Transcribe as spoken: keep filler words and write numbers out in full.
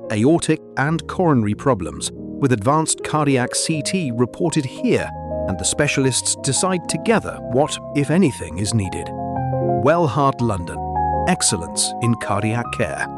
aortic and coronary problems, with advanced cardiac C T reported here, and the specialists decide together what, if anything, is needed. Wellheart London. Excellence in cardiac care.